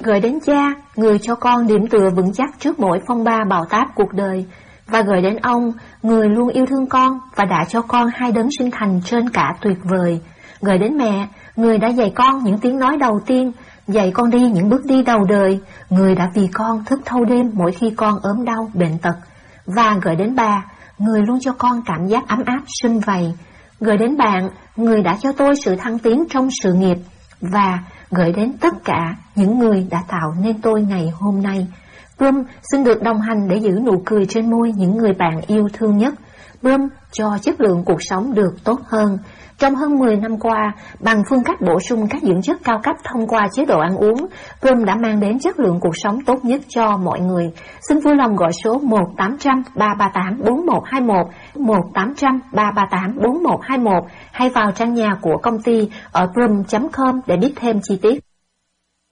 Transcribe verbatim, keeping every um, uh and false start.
Gửi đến cha, người cho con điểm tựa vững chắc trước mỗi phong ba bão táp cuộc đời. Và gửi đến ông, người luôn yêu thương con và đã cho con hai đấng sinh thành trên cả tuyệt vời. Gửi đến mẹ, người đã dạy con những tiếng nói đầu tiên, dạy con đi những bước đi đầu đời, người đã vì con thức thâu đêm mỗi khi con ốm đau, bệnh tật. Và gửi đến bà, người luôn cho con cảm giác ấm áp sum vầy. Gửi đến bạn, người đã cho tôi sự thăng tiến trong sự nghiệp. Và gửi đến tất cả những người đã tạo nên tôi ngày hôm nay. Plum xin được đồng hành để giữ nụ cười trên môi những người bạn yêu thương nhất. Plum cho chất lượng cuộc sống được tốt hơn. Trong hơn mười năm qua, bằng phương cách bổ sung các dưỡng chất cao cấp thông qua chế độ ăn uống, Plum đã mang đến chất lượng cuộc sống tốt nhất cho mọi người. Xin vui lòng gọi số một tám trăm ba ba tám bốn một hai một, một tám trăm ba ba tám bốn một hai một hay vào trang nhà của công ty ở plum chấm com để biết thêm chi tiết.